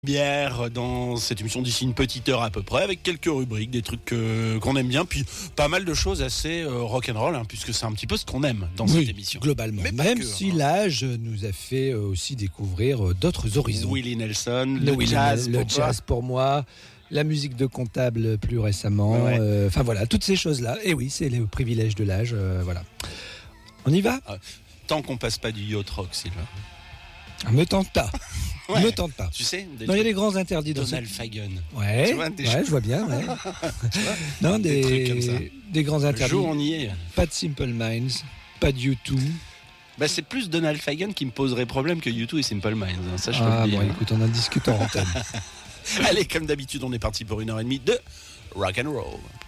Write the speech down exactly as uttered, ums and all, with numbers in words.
Bière dans cette émission d'ici une petite heure à peu près, avec quelques rubriques, des trucs euh, qu'on aime bien, puis pas mal de choses assez euh, rock'n'roll, hein, puisque c'est un petit peu ce qu'on aime dans oui, cette émission. Globalement, Mais même que, si hein. l'âge nous a fait aussi découvrir d'autres horizons. Willie Nelson, le, le, Willie, jazz, le pour jazz toi. pour moi, la musique de comptable plus récemment, enfin Ouais. euh, voilà, toutes ces choses-là. Et oui, c'est le privilège de l'âge, euh, voilà. On y va ? Ah, tant qu'on passe pas du yacht rock, Sylvain. Me tente pas. Ouais. Me tente pas. Tu sais, des Non, il y a trucs- des grands interdits dans Donald ce... Fagan. Ouais, Tu vois, des ouais, choses- je vois bien. Ouais. Tu vois, Non, des des, trucs comme ça. des grands Le interdits. jour on y est. Pas de Simple Minds, pas de U deux. Bah, c'est plus Donald Fagan qui me poserait problème que U deux et Simple Minds. hein, Ça, je te Ah le dis. bon, hein. écoute, on en discute en antenne. Allez, comme d'habitude, on est parti pour une heure et demie de rock and roll.